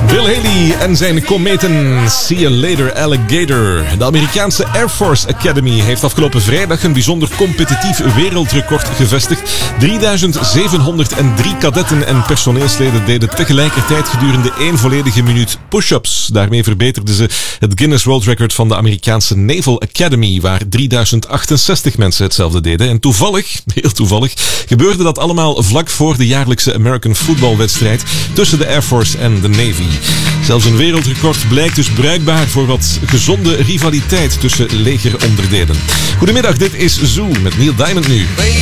Bill Haley en zijn kometen. See you later, alligator. De Amerikaanse Air Force Academy heeft afgelopen vrijdag een bijzonder competitief wereldrecord gevestigd. 3703 kadetten en personeelsleden deden tegelijkertijd gedurende 1 volledige minuut push-ups. Daarmee verbeterden ze het Guinness World Record van de Amerikaanse Naval Academy, waar 3068 mensen hetzelfde deden. En toevallig, heel toevallig, gebeurde dat allemaal vlak voor de jaarlijkse American Football wedstrijd tussen de Air Force en de Navy. Zelfs een wereldrecord blijkt dus bruikbaar voor wat gezonde rivaliteit tussen legeronderdelen. Goedemiddag, dit is Zoo met Neil Diamond nu.